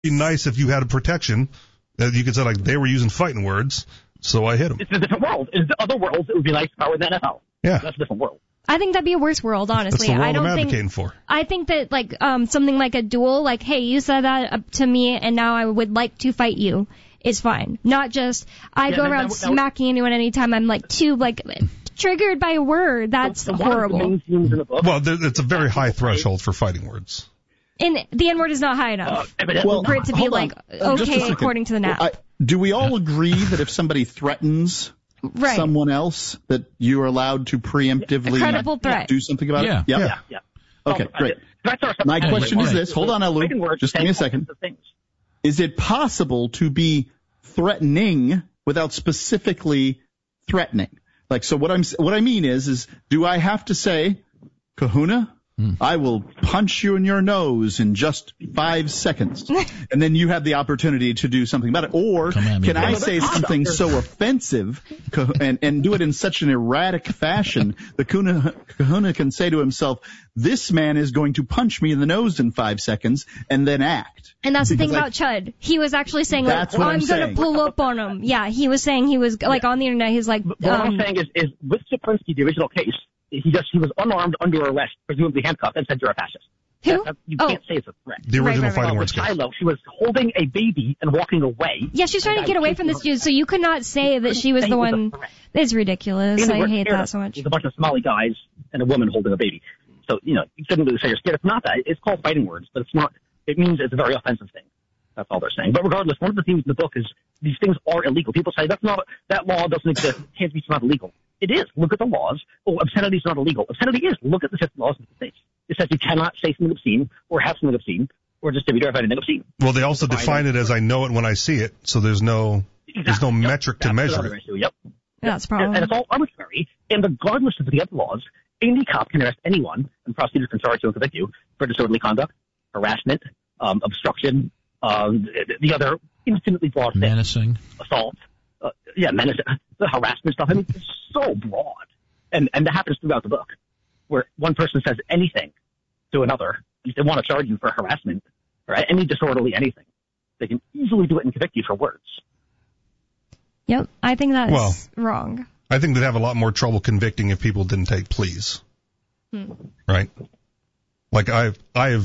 be nice if you had a protection that you could say, like, they were using fighting words, so I hit them. It's a different world. In other worlds, it would be nice if I were in the NFL. Yeah. That's a different world. I think that'd be a worse world, honestly. That's the world I don't I'm think, advocating for. I think that, like, something like a duel, like, hey, you said that to me, and now I would like to fight you, is fine. Not just, I go around smacking anyone anytime I'm, like, too, like, triggered by a word. That's horrible. Well, it's a very high threshold for fighting words. And the N-word is not high enough for it to be, like, okay according to the NAP. Do we all agree that if somebody threatens someone else, that you are allowed to preemptively do something about it? Yeah. Okay, great. My question is this. Hold on, Elu. Just give me a second. Is it possible to be threatening without specifically threatening? Like, so what I mean is do I have to say, Kahuna, I will punch you in your nose in just 5 seconds, and then you have the opportunity to do something about it? Or can I say something so offensive and do it in such an erratic fashion that Kahuna can say to himself, this man is going to punch me in the nose in 5 seconds, and then act? And that's the thing about Chud. He was actually saying, like, I'm going to pull up on him. Yeah, he was saying he was, like, on the internet, he's like... What I'm saying is with Chaplinsky, the original case, he was unarmed, under arrest, presumably handcuffed, and said you're a fascist. Who? You can't say it's a threat. The original fighting words case. Shiloh, she was holding a baby and walking away. Yeah, she's trying to get away from this dude, so you could not say that she was the one. It's ridiculous. I hate that so much. There's a bunch of Somali guys and a woman holding a baby. So, you shouldn't really say you're scared. It's not that. It's called fighting words, but it's not. It means it's a very offensive thing. That's all they're saying. But regardless, one of the themes in the book is these things are illegal. People say that law doesn't exist. Hate speech is not illegal. It is. Look at the laws. Oh, obscenity is not illegal. Obscenity is. Look at the 50 laws of the states. It says you cannot say something obscene or have something obscene or distribute or have anything obscene. Well, they also define it as I know it when I see it, so there's no metric to measure it. Yep. That's probably. And it's all arbitrary. And regardless of the other laws, any cop can arrest anyone, and prosecutors can charge you and convict you for disorderly conduct, harassment, obstruction, the other infinitely broad things. Menacing. Assault. Menacing. The harassment stuff. I mean, it's so broad. And that happens throughout the book, where one person says anything to another. If they want to charge you for harassment or any disorderly anything, they can easily do it and convict you for words. Yep, I think that's wrong. I think they'd have a lot more trouble convicting if people didn't take pleas. Right? Like I've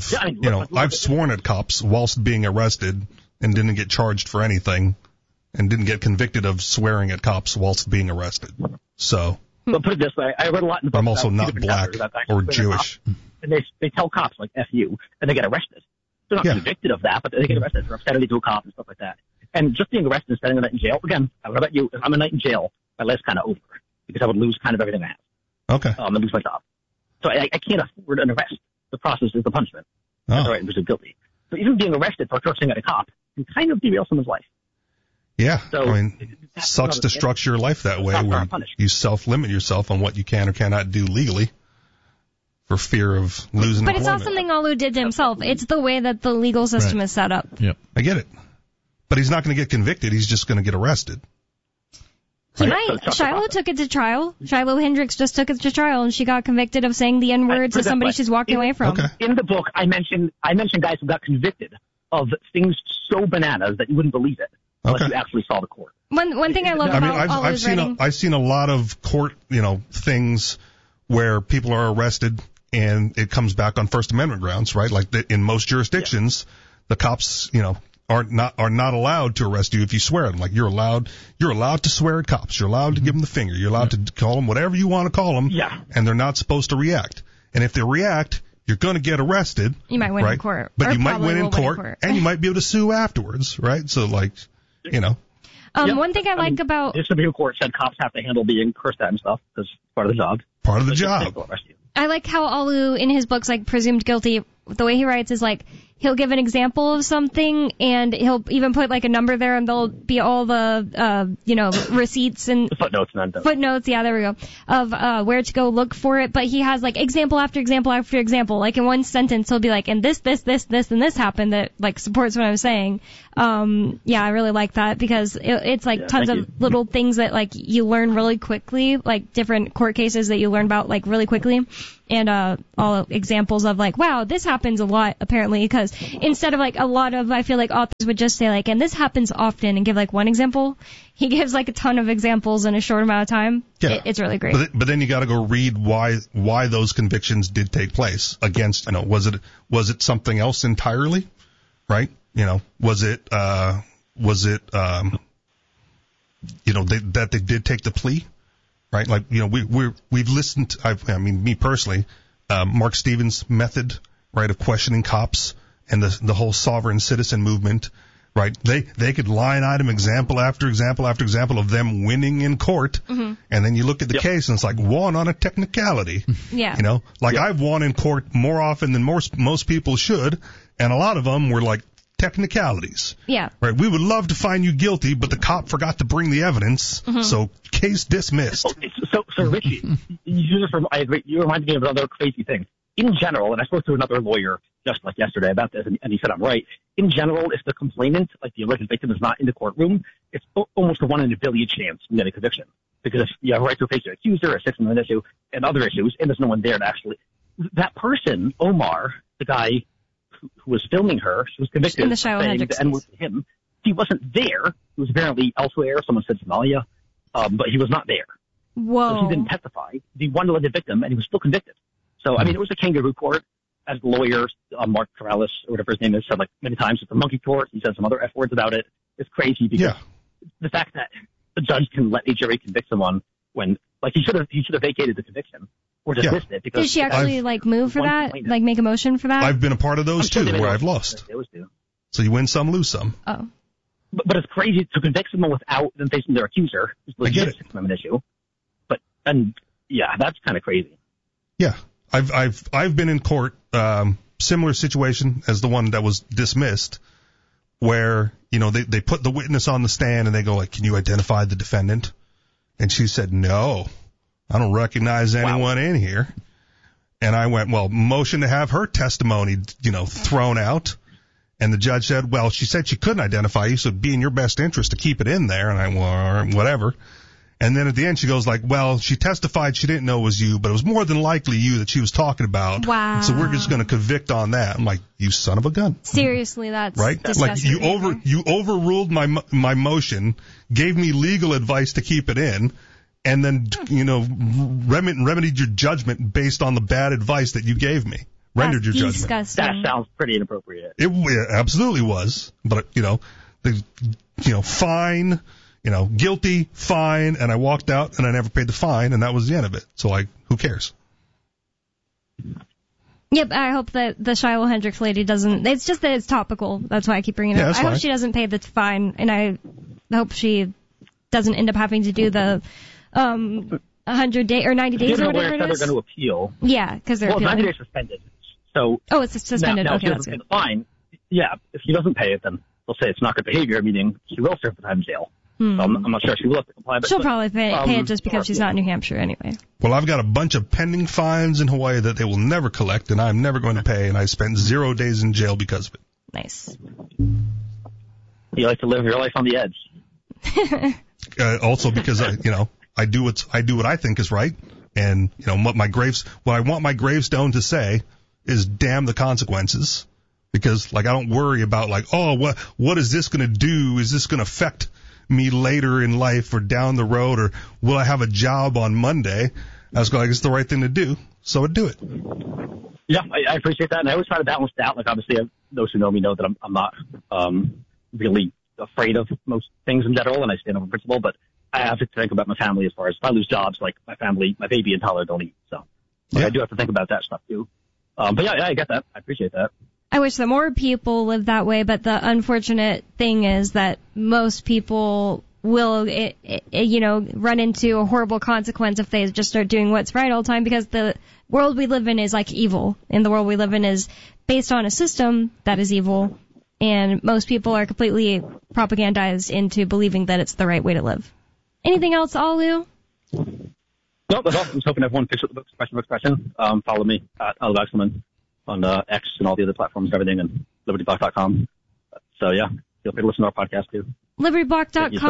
sworn at cops whilst being arrested and didn't get charged for anything and didn't get convicted of swearing at cops whilst being arrested. So. But put it this way, I read a lot in the book. I'm also not black or Jewish. And they tell cops, like, F you, and they get arrested. They're not convicted of that, but they get arrested for obscenity to a cop and stuff like that. And just being arrested and spending a night in jail, again, I don't know about you, if I'm a night in jail, my life's kind of over, because I would lose kind of everything I have. Okay. And lose my job. So I can't afford an arrest. The process is the punishment. That's right, and presumed guilty. So even being arrested for cursing at a cop can kind of derail someone's life. Yeah, so I mean, it sucks to structure your life that way, where you self-limit yourself on what you can or cannot do legally for fear of losing But employment. it's not something Olu did to himself. It's the way that the legal system is set up. Yep. I get it. But he's not going to get convicted. He's just going to get arrested. He might. Shiloh took it to trial. Shiloh Hendricks just took it to trial, and she got convicted of saying the N-word to somebody she's walking away from. Okay. In the book, I mentioned guys who got convicted of things so bananas that you wouldn't believe it. Unless you actually saw the court. One thing I love about Olu's writing. I've seen a lot of court, things where people are arrested and it comes back on First Amendment grounds, right? Like in most jurisdictions, the cops, are not allowed to arrest you if you swear at them. Like you're allowed to swear at cops. You're allowed to give them the finger. You're allowed to call them whatever you want to call them. Yeah. And they're not supposed to react. And if they react, you're going to get arrested. You might win in court. But you might win in court, and you might be able to sue afterwards, right? So one thing I like about the Supreme Court said cops have to handle being cursed at and stuff because it's part of the job. Part of the job. I like how Olu in his books, like presumed guilty, the way he writes is like he'll give an example of something and he'll even put like a number there and there'll be all the receipts and footnotes. Yeah, there we go. Of where to go look for it. But he has like example after example after example. Like in one sentence he'll be like, and this and this happened that like supports what I'm saying. I really like that because it's like tons of little things that like you learn really quickly, like different court cases that you learn about like really quickly. And all examples of like, wow, this happens a lot apparently because scenarios. Instead of like a lot of, I feel like authors would just say like, and this happens often, and give like one example. He gives like a ton of examples in a short amount of time. Yeah. It's really great. But then you got to go read why those convictions did take place against, was it something else entirely, right? Was it that they did take the plea, right? Like, we've listened, me personally, Mark Stevens' method, right, of questioning cops and the whole sovereign citizen movement, right? They could line item example after example after example of them winning in court, and then you look at the case and it's like won on a technicality. Yeah. I've won in court more often than most people should, and a lot of them were like technicalities. Yeah. Right. We would love to find you guilty, but the cop forgot to bring the evidence, so case dismissed. So Richie, you reminded me of another crazy thing. In general, and I spoke to another lawyer just like yesterday about this, and he said I'm right. In general, if the complainant, like the alleged victim, is not in the courtroom, it's almost a 1 in a billion chance you get a conviction. Because if you have a right to a face your accuser, a Sixth Amendment issue, and other issues, and there's no one there to actually, that person, Omar, the guy who was filming her, she was convicted in the of saying Hendricks the N-word to him. He wasn't there. He was apparently elsewhere. Someone said Somalia, but he was not there. Whoa. So he didn't testify. He wanted to let the victim, and he was still convicted. So, it was a kangaroo court, as the lawyer, Mark Corrales, or whatever his name is, said like many times. It's a monkey court. He said some other F words about it. It's crazy because the fact that the judge can let a jury convict someone when, like, he should have vacated the conviction or dismissed it. Because did she actually move for that? Like make a motion for that? I've been a part of those too, where I've lost. So you win some, lose some. Oh. But it's crazy to convict someone without them facing their accuser. I get it. It's an issue. But, that's kind of crazy. Yeah. I've been in court, similar situation as the one that was dismissed, where, they put the witness on the stand and they go like, can you identify the defendant? And she said, no, I don't recognize anyone in here. And I went, well, motion to have her testimony, thrown out. And the judge said, well, she said she couldn't identify you, so it'd be in your best interest to keep it in there. And I went, well, whatever. And then at the end she goes like, well, she testified she didn't know it was you, but it was more than likely you that she was talking about. Wow. So we're just going to convict on that. I'm like, you son of a gun. Seriously, that's right. Disgusting. Like you overruled my motion, gave me legal advice to keep it in, and then remedied your judgment based on the bad advice that you gave me. Rendered your judgment. Disgusting. That sounds pretty inappropriate. It absolutely was, but fine. Guilty, fine, and I walked out and I never paid the fine, and that was the end of it. So, who cares? Yep, I hope that the Shiloh Hendricks lady doesn't. It's just that it's topical. That's why I keep bringing it up. I hope she doesn't pay the fine, and I hope she doesn't end up having to do the 100 day or 90 days or whatever it is. They're going to appeal. Yeah, because they're appealing. 90 days suspended. So. Oh, it's suspended. Now okay, if that's she good. doesn't pay the fine, if she doesn't pay it, then they'll say it's not good behavior, meaning she will serve the time in jail. So I'm not sure she will have to comply. She'll probably pay it just because she's not in New Hampshire anyway. Well, I've got a bunch of pending fines in Hawaii that they will never collect, and I'm never going to pay, and I spent 0 days in jail because of it. Nice. You like to live your life on the edge. Also because I do what I think is right, and what I want my gravestone to say is damn the consequences, because I don't worry about what is this going to do? Is this going to affect me later in life or down the road, or will I have a job on Monday? I was like, it's the right thing to do, so I do it. Yeah, I appreciate that, and I always try to balance it out. Obviously, those who know me know that I'm not really afraid of most things in general, and I stand up for principle, but I have to think about my family as far as if I lose jobs, like my family, my baby and toddler don't eat, so I do have to think about that stuff too. But yeah, I get that. I appreciate that. I wish that more people lived that way, but the unfortunate thing is that most people will, run into a horrible consequence if they just start doing what's right all the time, because the world we live in is evil, and the world we live in is based on a system that is evil, and most people are completely propagandized into believing that it's the right way to live. Anything else, Alu? No, that's all. I'm just hoping everyone picks up the books question. Follow me at Alu Axelman on X and all the other platforms and everything, and LibertyBlock.com. So, yeah, feel free to listen to our podcast, too. LibertyBlock.com?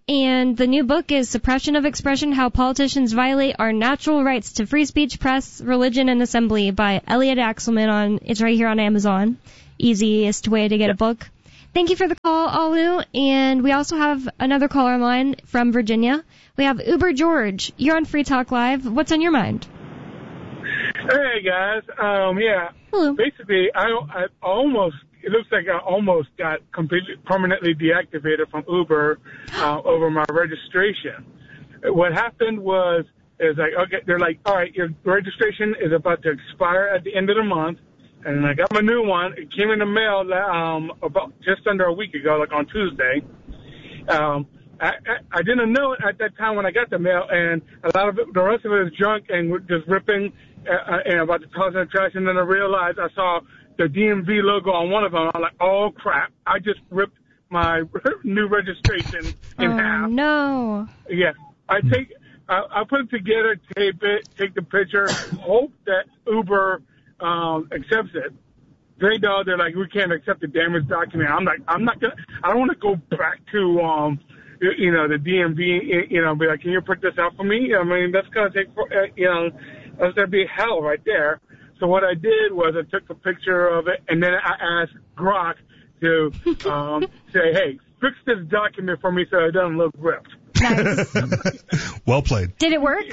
and the new book is Suppression of Expression, How Politicians Violate Our Natural Rights to Free Speech, Press, Religion, and Assembly by Elliot Axelman. It's right here on Amazon. Easiest way to get a book. Thank you for the call, Alu. And we also have another caller line from Virginia. We have Uber George. You're on Free Talk Live. What's on your mind? Hey, guys. Hello. Basically, it looks like I almost got completely permanently deactivated from Uber over my registration. What happened is they're like, all right, your registration is about to expire at the end of the month. And I got my new one. It came in the mail about just under a week ago, like on Tuesday. I didn't know it at that time when I got the mail, and the rest of it is junk and just ripping and about to toss in the trash. And then I realized I saw the DMV logo on one of them. I'm like, oh crap! I just ripped my new registration in half. No. Yeah, I put it together, tape it, take the picture, hope that Uber accepts it. They're like, we can't accept the damaged document. I'm like, I don't want to go back to, the DMV, be like, can you print this out for me? I mean, that's going to take, that's going to be hell right there. So what I did was I took a picture of it, and then I asked Grok to say, hey, fix this document for me so it doesn't look ripped. Nice. Well played. Did it work?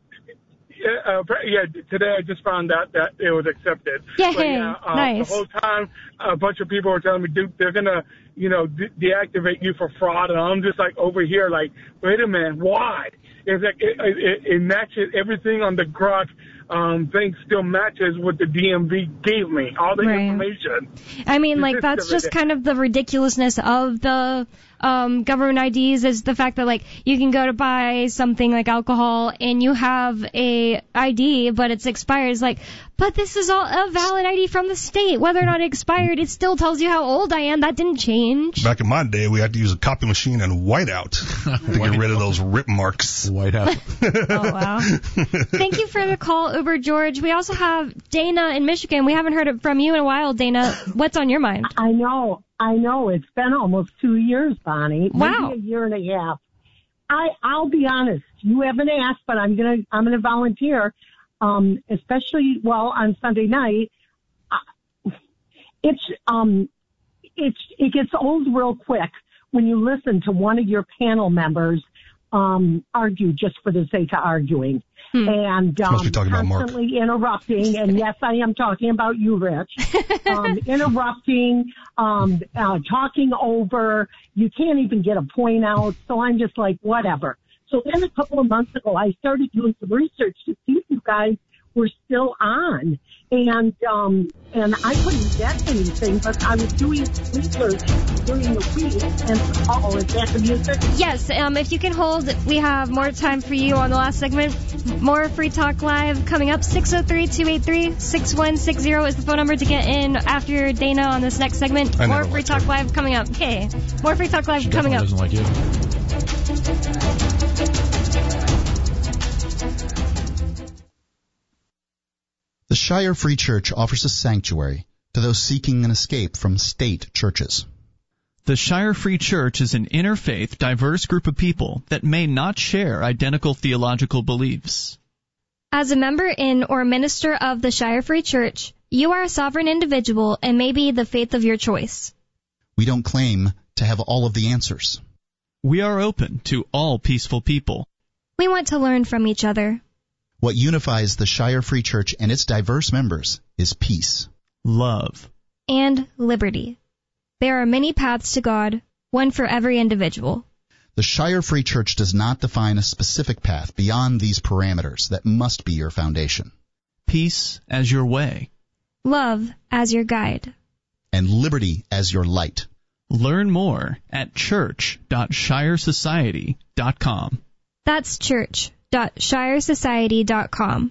Yeah, today I just found out that it was accepted. Yay, nice. The whole time, a bunch of people were telling me, dude, they're going to, deactivate you for fraud. And I'm just like over here like, wait a minute, why? It's like it matches everything on the Grok thing still matches what the DMV gave me, all the information. I mean, like, that's just kind of the ridiculousness of the government IDs, is the fact that, like, you can go to buy something like alcohol and you have a ID, but it's expired. It's like, but this is all a valid ID from the state. Whether or not it expired, it still tells you how old I am. That didn't change. Back in my day, we had to use a copy machine and whiteout to get rid of those rip marks. Whiteout. Oh, wow. Thank you for the call, Uber George. We also have Dana in Michigan. We haven't heard from you in a while, Dana. What's on your mind? I know. It's been almost 2 years, Bonnie. Wow. Maybe a year and a half. I'll be honest. You haven't asked, but I'm gonna volunteer. Especially on Sunday night. It gets old real quick when you listen to one of your panel members argue just for the sake of arguing. And constantly interrupting, and yes, I am talking about you, Rich. Interrupting, talking over. You can't even get a point out. So I'm just like, whatever. So then a couple of months ago, I started doing some research to see if you guys were still on. And I couldn't get anything, but I was doing research during the week. And is that the music? Yes, if you can hold, we have more time for you on the last segment. More Free Talk Live coming up. 603-283-6160 is the phone number to get in after Dana on this next segment. More Free Talk Live coming up. Okay, more Free Talk Live coming up. Doesn't like you. The Shire Free Church offers a sanctuary to those seeking an escape from state churches. The Shire Free Church is an interfaith, diverse group of people that may not share identical theological beliefs. As a member in or minister of the Shire Free Church, you are a sovereign individual and may be the faith of your choice. We don't claim to have all of the answers. We are open to all peaceful people. We want to learn from each other. What unifies the Shire Free Church and its diverse members is peace, love, and liberty. There are many paths to God, one for every individual. The Shire Free Church does not define a specific path beyond these parameters that must be your foundation. Peace as your way. Love as your guide. And liberty as your light. Learn more at church.shiresociety.com. That's church.shiresociety.com.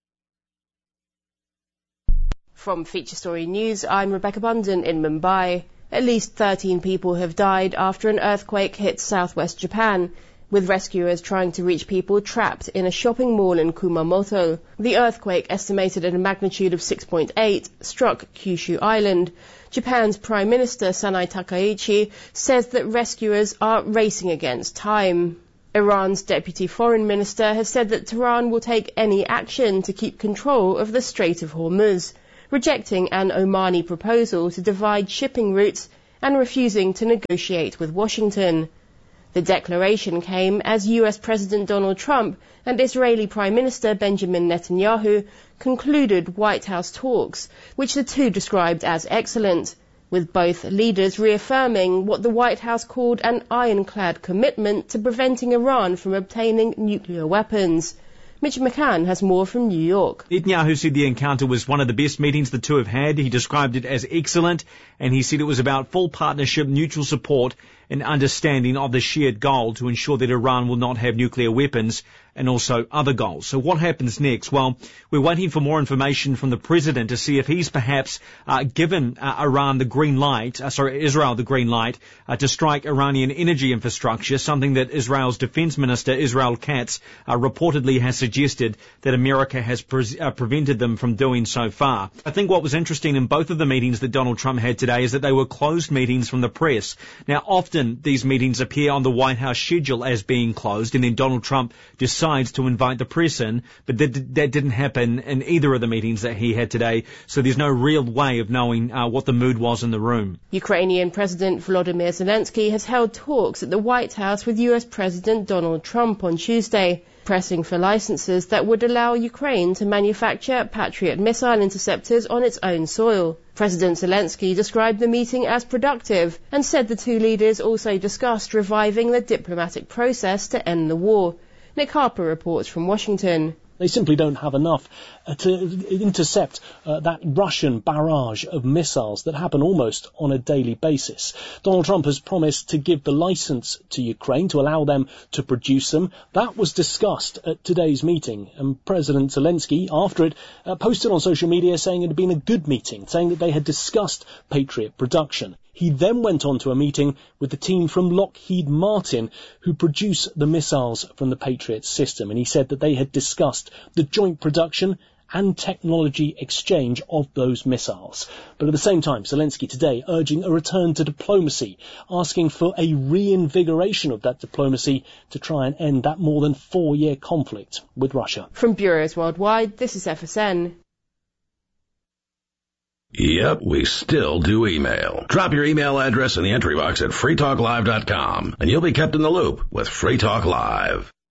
From Feature Story News, I'm Rebecca Bunden in Mumbai. At least 13 people have died after an earthquake hit southwest Japan. with rescuers trying to reach people trapped in a shopping mall in Kumamoto. The earthquake, estimated at a magnitude of 6.8, struck Kyushu Island. Japan's Prime Minister Sanai Takaichi says that rescuers are racing against time. Iran's Deputy Foreign Minister has said that Tehran will take any action to keep control of the Strait of Hormuz, rejecting an Omani proposal to divide shipping routes and refusing to negotiate with Washington. The declaration came as US President Donald Trump and Israeli Prime Minister Benjamin Netanyahu concluded White House talks, which the two described as excellent, with both leaders reaffirming what the White House called an ironclad commitment to preventing Iran from obtaining nuclear weapons. Mitch McCann has more from New York. Netanyahu said the encounter was one of the best meetings the two have had. He described it as excellent, and he said it was about full partnership, mutual support, and understanding of the shared goal to ensure that Iran will not have nuclear weapons and also other goals. So what happens next? Well, we're waiting for more information from the president to see if he's perhaps given Israel the green light to strike Iranian energy infrastructure, something that Israel's defense minister, Israel Katz, reportedly has suggested that America has prevented them from doing so far. I think what was interesting in both of the meetings that Donald Trump had today is that they were closed meetings from the press. Now, often these meetings appear on the White House schedule as being closed, and then Donald Trump decides to invite the press in, but that didn't happen in either of the meetings that he had today, so there's no real way of knowing what the mood was in the room. Ukrainian President Volodymyr Zelensky has held talks at the White House with US President Donald Trump on Tuesday, pressing for licenses that would allow Ukraine to manufacture Patriot missile interceptors on its own soil. President Zelensky described the meeting as productive and said the two leaders also discussed reviving the diplomatic process to end the war. Nick Harper reports from Washington. They simply don't have enough to intercept that Russian barrage of missiles that happen almost on a daily basis. Donald Trump has promised to give the license to Ukraine to allow them to produce them. That was discussed at today's meeting, and President Zelensky, after it, posted on social media saying it had been a good meeting, saying that they had discussed Patriot production. He then went on to a meeting with the team from Lockheed Martin who produce the missiles from the Patriot system, and he said that they had discussed the joint production and technology exchange of those missiles. But at the same time, Zelensky today urging a return to diplomacy, asking for a reinvigoration of that diplomacy to try and end that more than 4-year conflict with Russia. From Bureaus Worldwide, this is FSN. Yep, we still do email. Drop your email address in the entry box at freetalklive.com, and you'll be kept in the loop with Free Talk Live.